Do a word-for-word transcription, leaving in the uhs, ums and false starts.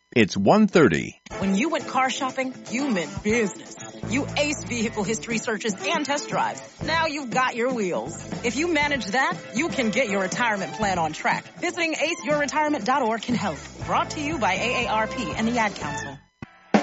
It's one thirty. When you went car shopping, you meant business. You aced vehicle history searches and test drives. Now you've got your wheels. If you manage that, you can get your retirement plan on track. Visiting ace your retirement dot org can help. Brought to you by A A R P and the Ad Council.